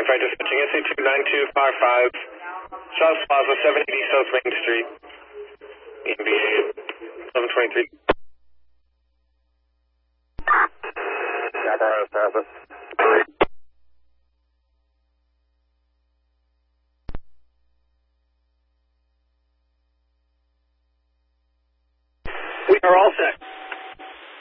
Fight dispatching SA29255, South Plaza, 780 South Main Street, EMBA 1123. Jaguar Traffic. We are all set.